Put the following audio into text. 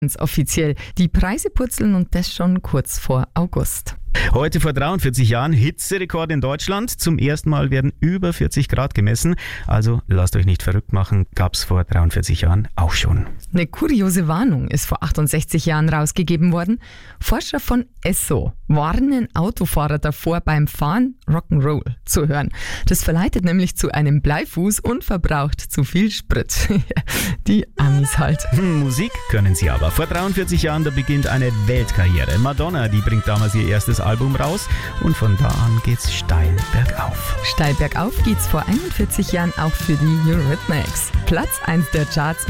offiziell. Die Preise purzeln und das schon kurz vor August. Heute vor 43 Jahren Hitzerekord in Deutschland. Zum ersten Mal werden über 40 Grad gemessen. Also lasst euch nicht verrückt machen, gab es vor 43 Jahren auch schon. Eine kuriose Warnung ist vor 68 Jahren rausgegeben worden. Forscher von Esso warnen Autofahrer davor, beim Fahren Rock'n'Roll zu hören. Das verleitet nämlich zu einem Bleifuß und verbraucht zu viel Sprit. Die Amis halt. Musik können sie aber. Vor 43 Jahren, da beginnt eine Weltkarriere. Madonna, die bringt damals ihr erstes Album raus und von da an geht's steil bergauf. Steil bergauf geht's vor 41 Jahren auch für die Eurythmics. Platz 1 der Charts